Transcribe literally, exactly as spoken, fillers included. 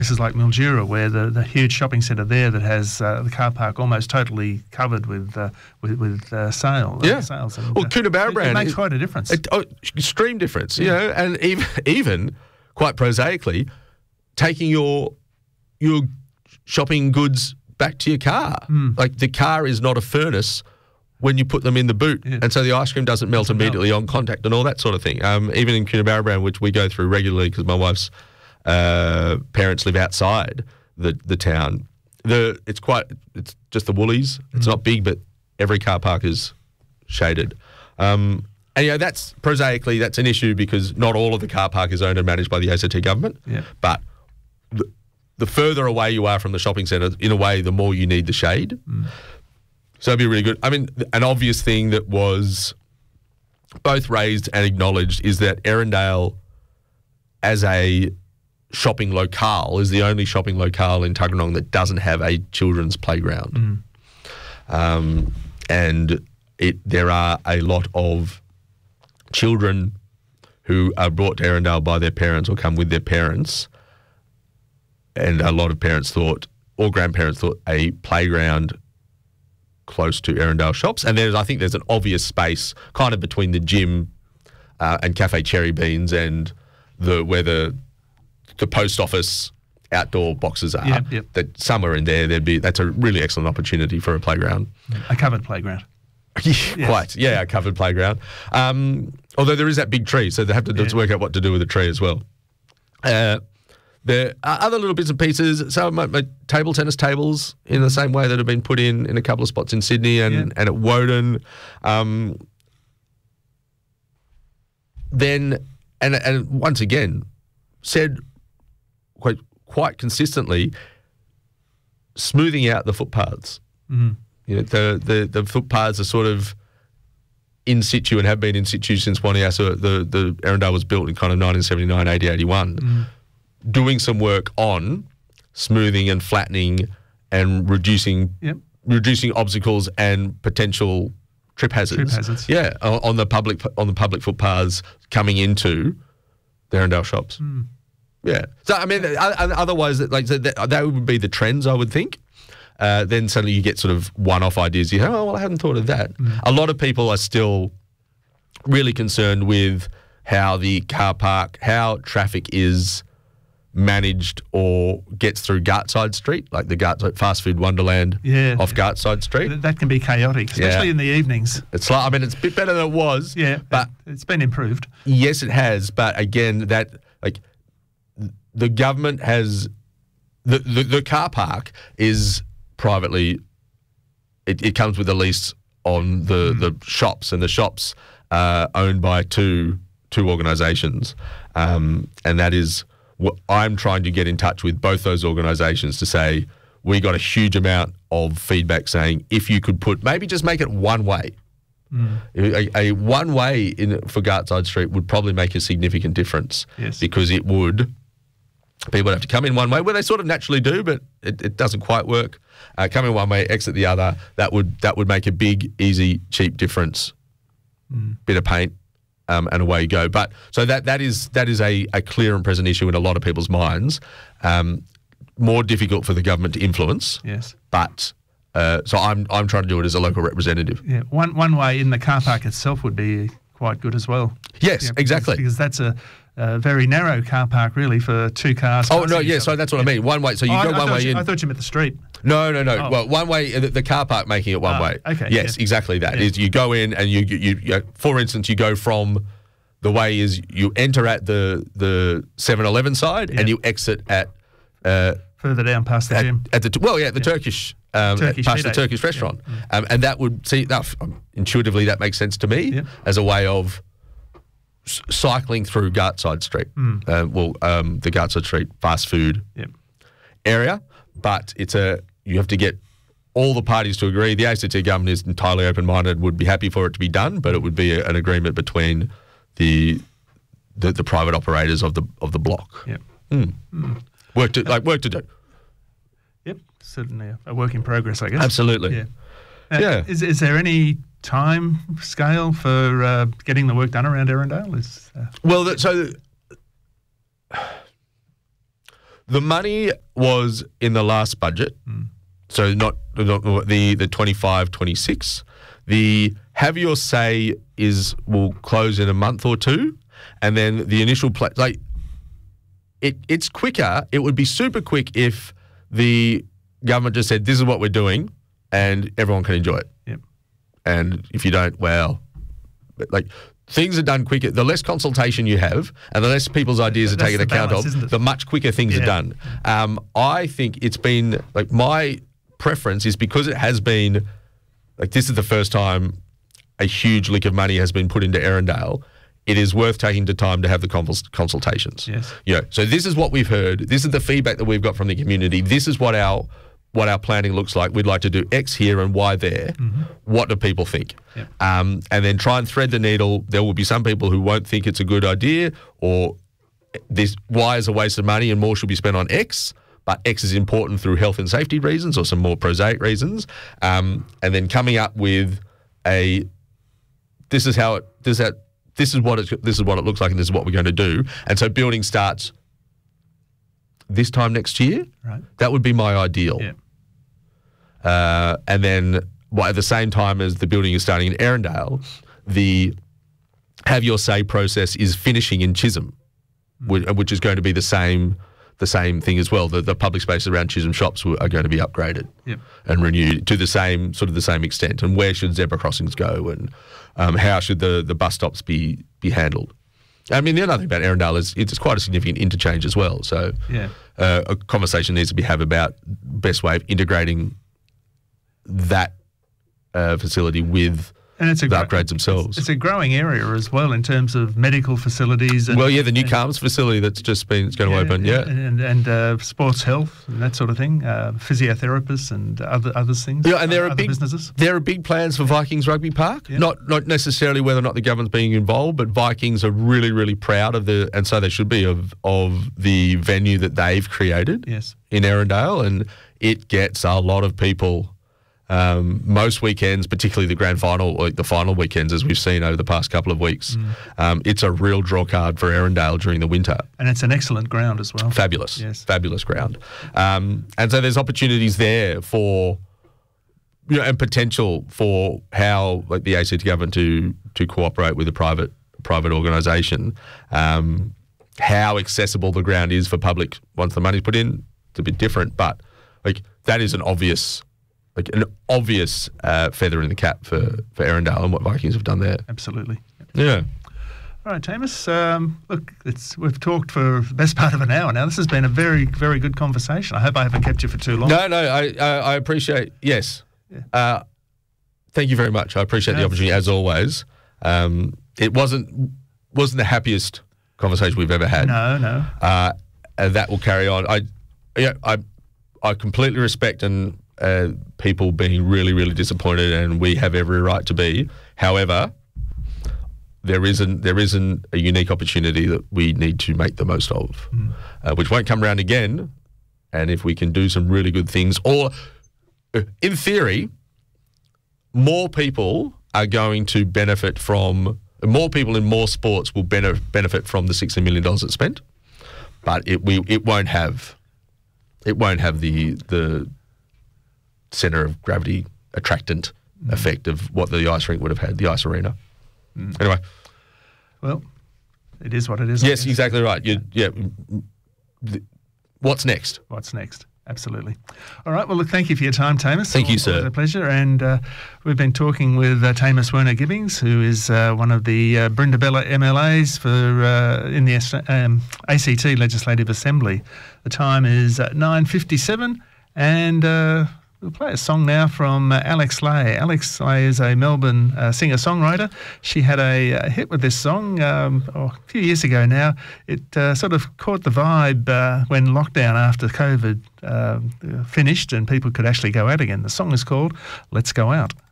Places like Mildura, where the, the huge shopping centre there that has uh, the car park almost totally covered with uh, with, with uh, sale, yeah. uh, sales. And, well, uh, Coonabarabran, it, it makes quite a difference. It, oh, extreme difference, yeah. you know, and even even quite prosaically, taking your your shopping goods back to your car. Mm. Like the car is not a furnace when you put them in the boot, yeah. and so the ice cream doesn't melt doesn't immediately melt. on contact and all that sort of thing. Um, even in Coonabarabran, which we go through regularly because my wife's Uh, parents live outside the the town. The it's quite it's just the Woolies. It's mm. not big, but every car park is shaded. Um, and you know that's prosaically that's an issue because not all of the car park is owned and managed by the A C T government. Yeah. But the, the further away you are from the shopping centre, in a way, the more you need the shade. Mm. So it'd be really good. I mean, an obvious thing that was both raised and acknowledged is that Erindale, as a shopping locale, is the only shopping locale in Tuggeranong that doesn't have a children's playground. Mm. Um, and it there are a lot of children who are brought to Erindale by their parents or come with their parents, and a lot of parents thought, or grandparents thought, a playground close to Erindale shops. And there's, I think there's an obvious space kind of between the gym uh, and Cafe Cherry Beans and the where the the post office outdoor boxes are. Yep, yep. That somewhere in there, there'd be that's a really excellent opportunity for a playground. A covered playground. yeah, yes. Quite, yeah, a covered playground. Um, although there is that big tree, so they have to, yeah. to work out what to do with the tree as well. Uh, there are other little bits and pieces. Some of my, my table tennis tables in the same way that have been put in in a couple of spots in Sydney and, yeah. and at Woden. Um, then, and and once again, said quite quite consistently, smoothing out the footpaths. Mm-hmm. You know, the, the the footpaths are sort of in situ and have been in situ since Waniasa, the the Erindale was built in kind of nineteen seventy-nine, eighty, eighty-one. Mm. Doing some work on smoothing and flattening and reducing yep. reducing obstacles and potential trip hazards. Trip hazards. Yeah, on the public on the public footpaths coming into the Erindale shops. Mm. Yeah. So I mean, otherwise, like so that, that would be the trends, I would think. Uh, then suddenly you get sort of one-off ideas. You go, oh well, I hadn't thought of that. Mm. A lot of people are still really concerned with how the car park, how traffic is managed or gets through Gartside Street, like the Gartside fast food wonderland yeah. off Gartside Street. That can be chaotic, especially yeah. in the evenings. It's like, I mean, it's a bit better than it was. Yeah, but it's been improved. Yes, it has. But again, that like the government has the the, the car park is privately. It, it comes with a lease on the mm. the shops, and the shops are owned by two two organisations, um, and that is. I'm trying to get in touch with both those organisations to say we got a huge amount of feedback saying if you could put maybe just make it one way. Mm. A, a one way in for Gartside Street would probably make a significant difference. Yes. Because it would people would have to come in one way, where they sort of naturally do, but it, it doesn't quite work. Uh, come in one way, exit the other. That would that would make a big, easy, cheap difference. Mm. Bit of paint. Um, and away you go. But so that that is that is a, a clear and present issue in a lot of people's minds. Um, more difficult for the government to influence. Yes. But uh, so I'm I'm trying to do it as a local representative. Yeah. One one way in the car park itself would be quite good as well. Yes, yeah, exactly. Because, because that's a, a very narrow car park really for two cars. Oh no, yeah. So that's what yeah. I mean. One way. So you oh, go I, one I way you, in. I thought you meant the street. No, no, no. Oh. Well, one way, the, the car park making it one oh, way. Okay. Yes, yeah. exactly that. Yeah. Is you go in and you, you, you, you, for instance, you go from, the way is you enter at the the seven eleven side yeah. and you exit at... Uh, Further down past the at, gym. At the, well, yeah, the yeah. Turkish, um, Turkish past the Meadow. Turkish restaurant. Yeah. Um, and that would, see, that, um, intuitively that makes sense to me yeah. as a way of s- cycling through Gartside Street. Mm. Uh, well, um, the Gartside Street fast food yeah. area. But it's a, you have to get all the parties to agree. The A C T government is entirely open-minded, would be happy for it to be done, but it would be a, an agreement between the, the the private operators of the of the block. Yep. Mm. Mm. Work to like work to do. Yep, certainly a, a work in progress, I guess. Absolutely. Yeah. Uh, yeah. Is is there any time scale for uh, getting the work done around Erindale? Is uh... well, the, so the, the money was in the last budget, mm. so not, not the the twenty-five twenty-six. The have your say is will close in a month or two, and then the initial play like it it's quicker. It would be super quick if the government just said, "This is what we're doing," and everyone can enjoy it. Yep. And if you don't, well, like. Things are done quicker. The less consultation you have and the less people's ideas That's are taken the account balance, of, the much quicker things yeah. are done. Um, I think it's been, like, my preference is because it has been, like, this is the first time a huge lick of money has been put into Erindale. It is worth taking the time to have the cons- consultations. Yes. You know, so this is what we've heard. This is the feedback that we've got from the community. This is what our what our planning looks like. We'd like to do X here and Y there. Mm-hmm. What do people think? Yep. Um, and then try and thread the needle. There will be some people who won't think it's a good idea, or this Y is a waste of money and more should be spent on X, but X is important through health and safety reasons or some more prosaic reasons. Um, and then coming up with a, this is how it, this is, how, this is what it, this is what it looks like and this is what we're going to do. And so building starts this time next year. Right. That would be my ideal. Yeah. Uh, and then well, at the same time as the building is starting in Erindale, the have your say process is finishing in Chisholm, mm. which, which is going to be the same the same thing as well. The, the public spaces around Chisholm shops are going to be upgraded yep. and renewed to the same sort of the same extent. And where should zebra crossings go, and um, how should the, the bus stops be be handled? I mean, the other thing about Erindale is it's quite a significant interchange as well. So yeah. uh, a conversation needs to be had about best way of integrating that uh, facility with and it's a the gr- upgrades themselves. It's, it's a growing area as well in terms of medical facilities. And, well, yeah, the new and, Calms facility that's just been it's going yeah, to open, yeah, and and uh, sports health and that sort of thing, uh, physiotherapists and other other things. Yeah, and there other are big businesses. There are big plans for Vikings Rugby Park. Yeah. Not not necessarily whether or not the government's being involved, but Vikings are really really proud of the, and so they should be, of of the venue that they've created. Yes. In Erindale, and it gets a lot of people. Um, most weekends, particularly the grand final, or the final weekends, as we've seen over the past couple of weeks, mm. um, it's a real draw card for Erindale during the winter. And it's an excellent ground as well. Fabulous, yes, fabulous ground. Um, and so there's opportunities there for, you know, and potential for how, like, the A C T government to to cooperate with a private private organisation. Um, how accessible the ground is for public once the money's put in, it's a bit different, but like that is an obvious. Like an obvious uh, feather in the cap for, for Erindale and what Vikings have done there. Absolutely. Yeah. All right, Tamus. Um, look, it's we've talked for the best part of an hour now. This has been a very, very good conversation. I hope I haven't kept you for too long. No, no, I I, I appreciate, yes. Yeah. Uh, thank you very much. I appreciate no, the opportunity, as always. Um, it wasn't wasn't the happiest conversation we've ever had. No, no. Uh, and that will carry on. I, yeah, I, I completely respect and uh, people being really, really disappointed, and we have every right to be. However, there isn't there isn't a unique opportunity that we need to make the most of, mm. uh, which won't come around again. And if we can do some really good things, or uh, in theory, more people are going to benefit from, more people in more sports will bene- benefit from the sixty million dollars that's spent, but it we it won't have it won't have the the centre of gravity attractant mm. effect of what the ice rink would have had, the ice arena. Mm. Anyway. Well, it is what it is. Yes, exactly right. You, yeah. The, what's next? What's next? Absolutely. All right. Well, look, thank you for your time, Tamus. Thank you, sir. It was a pleasure. And uh, we've been talking with uh, Tamus Werner-Gibbings, who is uh, one of the uh, Brindabella M L As for uh, in the um, A C T Legislative Assembly. The time is uh, nine fifty-seven, and uh, we'll play a song now from uh, Alex Lay. Alex Lay is a Melbourne uh, singer-songwriter. She had a, a hit with this song um, oh, a few years ago now. It uh, sort of caught the vibe uh, when lockdown after COVID uh, finished and people could actually go out again. The song is called Let's Go Out.